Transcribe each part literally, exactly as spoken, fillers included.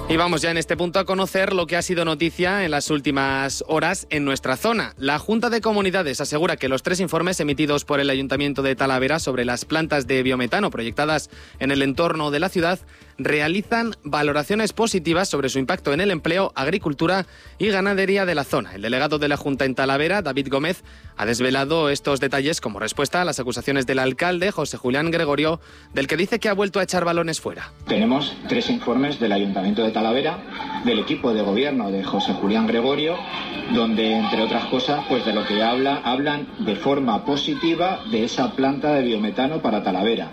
Y vamos ya en este punto a conocer lo que ha sido noticia en las últimas horas en nuestra zona. La Junta de Comunidades asegura que los tres informes emitidos por el Ayuntamiento de Talavera sobre las plantas de biometano proyectadas en el entorno de la ciudad realizan valoraciones positivas sobre su impacto en el empleo, agricultura y ganadería de la zona. El delegado de la Junta en Talavera, David Gómez, ha desvelado estos detalles como respuesta a las acusaciones del alcalde, José Julián Gregorio, del que dice que ha vuelto a echar balones fuera. Tenemos tres informes del Ayuntamiento de Talavera, del equipo de gobierno de José Julián Gregorio, donde, entre otras cosas, pues de lo que habla, hablan de forma positiva de esa planta de biometano para Talavera.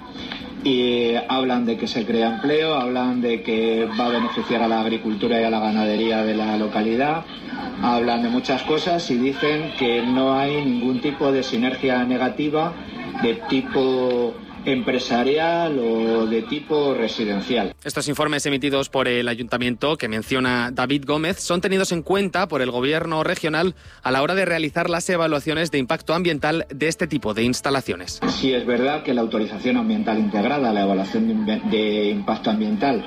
Y hablan de que se crea empleo, hablan de que va a beneficiar a la agricultura y a la ganadería de la localidad, hablan de muchas cosas y dicen que no hay ningún tipo de sinergia negativa de tipo empresarial o de tipo residencial. Estos informes emitidos por el Ayuntamiento que menciona David Gómez son tenidos en cuenta por el Gobierno regional a la hora de realizar las evaluaciones de impacto ambiental de este tipo de instalaciones. Sí, es verdad que la autorización ambiental integrada, la evaluación de, de impacto ambiental,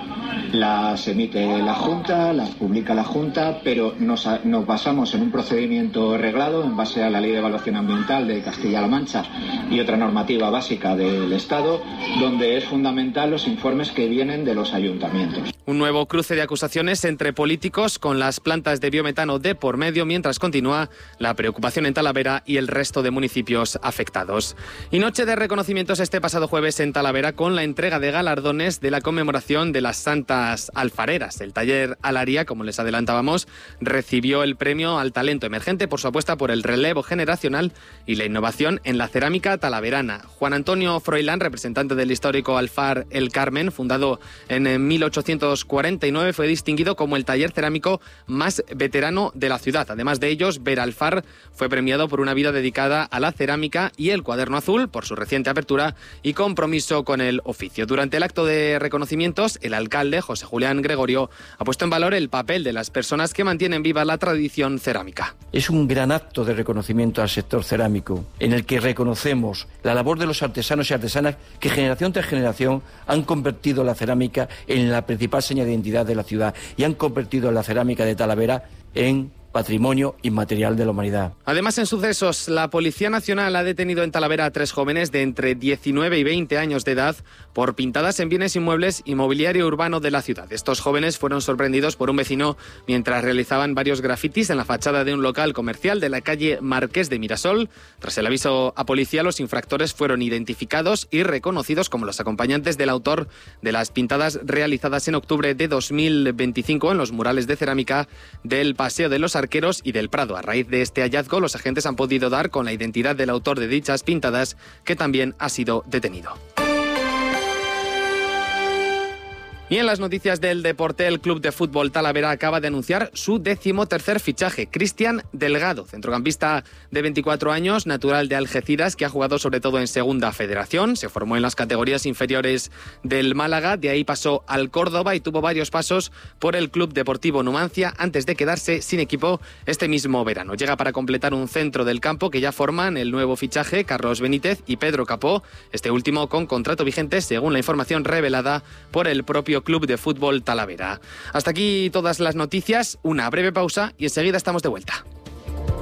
las emite la Junta, las publica la Junta, pero nos, nos basamos en un procedimiento reglado en base a la Ley de Evaluación Ambiental de Castilla-La Mancha y otra normativa básica del Estado, donde es fundamental los informes que vienen de los ayuntamientos. Un nuevo cruce de acusaciones entre políticos con las plantas de biometano de por medio, mientras continúa la preocupación en Talavera y el resto de municipios afectados. Y noche de reconocimientos este pasado jueves en Talavera con la entrega de galardones de la conmemoración de las Santas Alfareras. El taller Alaria, como les adelantábamos, recibió el premio al talento emergente por su apuesta por el relevo generacional y la innovación en la cerámica talaverana. Juan Antonio Froilán, representante del histórico Alfar El Carmen, fundado en mil ochocientos cuarenta y nueve, fue distinguido como el taller cerámico más veterano de la ciudad. Además de ellos, Ver Alfar fue premiado por una vida dedicada a la cerámica y el Cuaderno Azul por su reciente apertura y compromiso con el oficio. Durante el acto de reconocimientos, el alcalde, José Julián Gregorio, ha puesto en valor el papel de las personas que mantienen viva la tradición cerámica. Es un gran acto de reconocimiento al sector cerámico, en el que reconocemos la labor de los artesanos y artesanas que generación tras generación han convertido la cerámica en la principal seña de identidad de la ciudad y han convertido la cerámica de Talavera en patrimonio inmaterial de la humanidad. Además, en sucesos, la Policía Nacional ha detenido en Talavera a tres jóvenes de entre diecinueve y veinte años de edad por pintadas en bienes inmuebles y mobiliario urbano de la ciudad. Estos jóvenes fueron sorprendidos por un vecino mientras realizaban varios grafitis en la fachada de un local comercial de la calle Marqués de Mirasol. Tras el aviso a policía, los infractores fueron identificados y reconocidos como los acompañantes del autor de las pintadas realizadas en octubre de dos mil veinticinco en los murales de cerámica del Paseo de los Arqueros y del Prado. A raíz de este hallazgo, los agentes han podido dar con la identidad del autor de dichas pintadas, que también ha sido detenido. Y en las noticias del deporte, el Club de Fútbol Talavera acaba de anunciar su decimotercer fichaje, Cristian Delgado, centrocampista de veinticuatro años, natural de Algeciras, que ha jugado sobre todo en Segunda Federación, se formó en las categorías inferiores del Málaga, de ahí pasó al Córdoba y tuvo varios pasos por el Club Deportivo Numancia antes de quedarse sin equipo este mismo verano. Llega para completar un centro del campo que ya forman el nuevo fichaje, Carlos Benítez y Pedro Capó, este último con contrato vigente según la información revelada por el propio Club de Fútbol Talavera. Hasta aquí todas las noticias, una breve pausa y enseguida estamos de vuelta.